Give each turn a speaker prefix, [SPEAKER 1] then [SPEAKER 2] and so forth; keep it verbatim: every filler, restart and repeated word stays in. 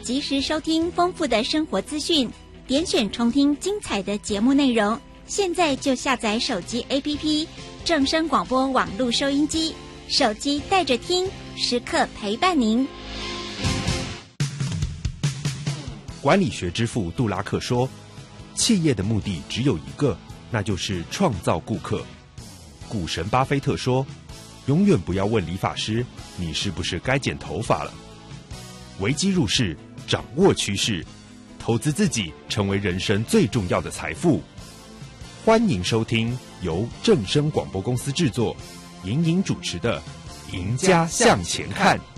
[SPEAKER 1] 及时收听丰富的生活资讯，点选重听精彩的节目内容。现在就下载手机 A P P 正声广播网络收音机，手机带着听，时刻陪伴您。
[SPEAKER 2] 管理学之父杜拉克说，企业的目的只有一个，那就是创造顾客。股神巴菲特说，永远不要问理发师你是不是该剪头发了。危机入市，掌握趋势，投资自己成为人生最重要的财富。欢迎收听由正声广播公司制作，莹莹主持的《赢家向前看》。